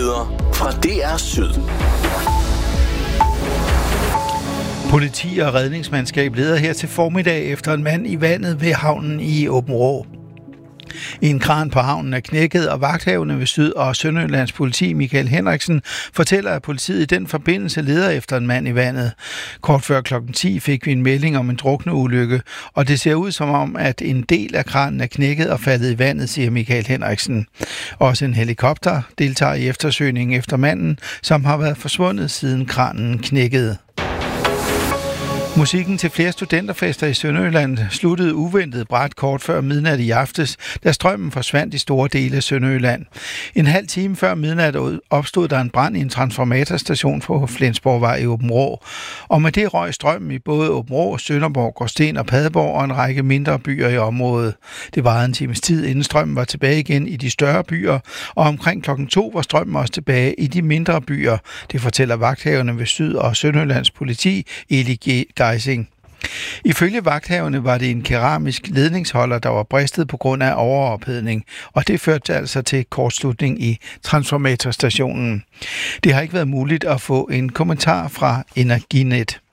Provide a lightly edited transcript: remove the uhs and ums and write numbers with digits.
Nyheder fra DR Syd. Politi og redningsmandskab leder her til formiddag efter en mand i vandet ved havnen i Aabenraa. En kran på havnen er knækket, og vagthavende ved Syd- og Sønderjyllands politi, Michael Henriksen, fortæller, at politiet i den forbindelse leder efter en mand i vandet. Kort før klokken 10 fik vi en melding om en drukneulykke, og det ser ud som om, at en del af kranen er knækket og faldet i vandet, siger Michael Henriksen. Også en helikopter deltager i eftersøgningen efter manden, som har været forsvundet siden kranen knækkede. Musikken til flere studenterfester i Sønderjylland sluttede uventet brat kort før midnat i aftes, da strømmen forsvandt i store dele af Sønderjylland. En halv time før midnat opstod der en brand i en transformatorstation på Flensborgvej i Aabenraa. Og med det røg strømmen i både Aabenraa, Sønderborg, Gråsten og Padborg og en række mindre byer i området. Det varede en times tid, inden strømmen var tilbage igen i de større byer, og omkring klokken 2 var strømmen også tilbage i de mindre byer. Det fortæller vagthaverne ved Syd- og Sønderjyllands politi, Eli Geising. Ifølge vagthaverne var det en keramisk ledningsholder, der var bristet på grund af overophedning, og det førte altså til kortslutning i transformatorstationen. Det har ikke været muligt at få en kommentar fra Energinet.